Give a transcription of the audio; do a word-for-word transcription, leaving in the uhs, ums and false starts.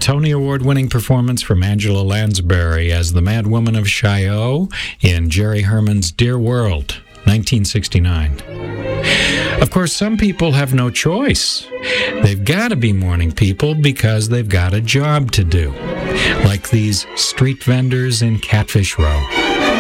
Tony Award-winning performance from Angela Lansbury as the Mad Woman of Chaillot in Jerry Herman's Dear World, nineteen sixty-nine. Of course, some people have no choice. They've got to be morning people because they've got a job to do, like these street vendors in Catfish Row.